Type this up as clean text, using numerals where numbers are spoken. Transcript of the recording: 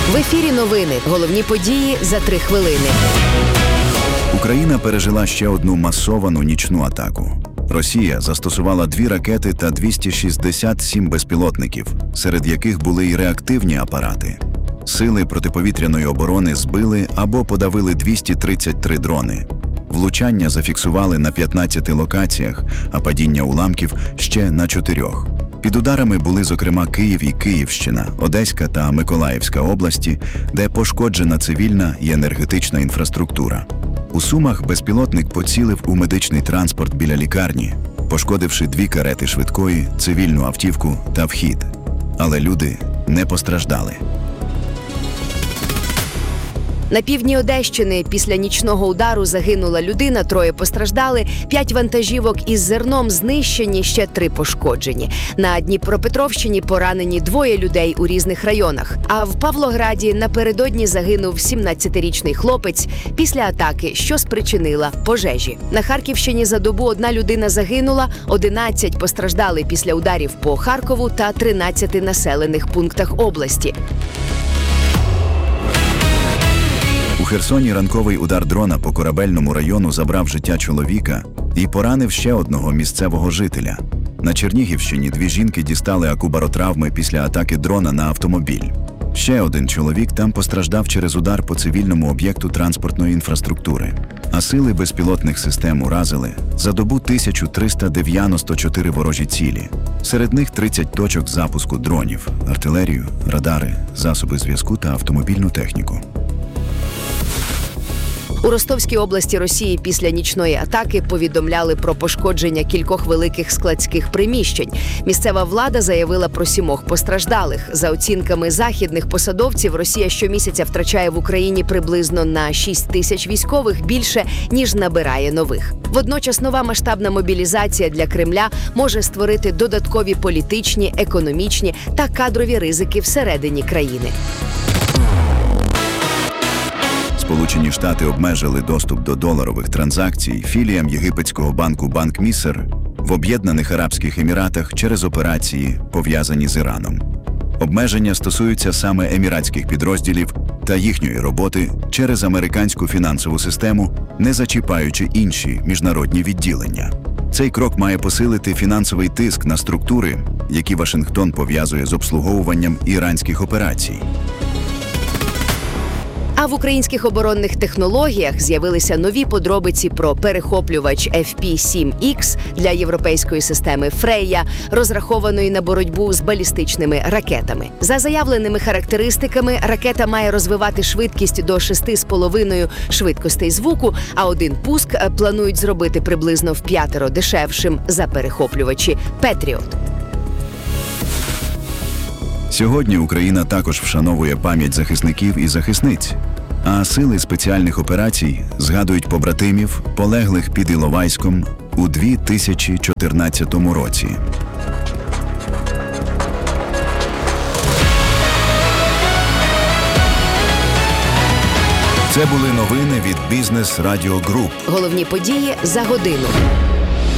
В ефірі новини. Головні події за 3 хвилини. Україна пережила ще одну масовану нічну атаку. Росія застосувала 2 ракети та 267 безпілотників, серед яких були й реактивні апарати. Сили протиповітряної оборони збили або подавили 233 дрони. Влучання зафіксували на 15 локаціях, а падіння уламків ще на 4. Під ударами були, зокрема, Київ і Київщина, Одеська та Миколаївська області, де пошкоджена цивільна і енергетична інфраструктура. У Сумах безпілотник поцілив у медичний транспорт біля лікарні, пошкодивши 2 карети швидкої, цивільну автівку та вхід. Але люди не постраждали. На півдні Одещини після нічного удару загинула людина, 3 постраждали, 5 вантажівок із зерном знищені, ще 3 пошкоджені. На Дніпропетровщині поранені 2 людей у різних районах. А в Павлограді напередодні загинув 17-річний хлопець після атаки, що спричинила пожежі. На Харківщині за добу 1 людина загинула, 11 постраждали після ударів по Харкову та 13 населених пунктах області. У Херсоні ранковий удар дрона по корабельному району забрав життя чоловіка і поранив ще одного місцевого жителя. На Чернігівщині 2 жінки дістали акубаротравми після атаки дрона на автомобіль. Ще один чоловік там постраждав через удар по цивільному об'єкту транспортної інфраструктури. А сили безпілотних систем уразили за добу 1394 ворожі цілі. Серед них 30 точок запуску дронів, артилерію, радари, засоби зв'язку та автомобільну техніку. У Ростовській області Росії після нічної атаки повідомляли про пошкодження кількох великих складських приміщень. Місцева влада заявила про 7 постраждалих. За оцінками західних посадовців, Росія щомісяця втрачає в Україні приблизно на 6 тисяч військових більше, ніж набирає нових. Водночас нова масштабна мобілізація для Кремля може створити додаткові політичні, економічні та кадрові ризики всередині країни. Сполучені Штати обмежили доступ до доларових транзакцій філіям єгипетського банку Банк Міср в Об'єднаних Арабських Еміратах через операції, пов'язані з Іраном. Обмеження стосуються саме еміратських підрозділів та їхньої роботи через американську фінансову систему, не зачіпаючи інші міжнародні відділення. Цей крок має посилити фінансовий тиск на структури, які Вашингтон пов'язує з обслуговуванням іранських операцій. А в українських оборонних технологіях з'явилися нові подробиці про перехоплювач FP-7X для європейської системи Freya, розрахованої на боротьбу з балістичними ракетами. За заявленими характеристиками, ракета має розвивати швидкість до 6,5 швидкостей звуку, а один пуск планують зробити приблизно в 5 дешевшим за перехоплювачі Patriot. Сьогодні Україна також вшановує пам'ять захисників і захисниць, а сили спеціальних операцій згадують побратимів, полеглих під Іловайськом у 2014 році. Це були новини від Бізнес Радіо Груп. Головні події за годину.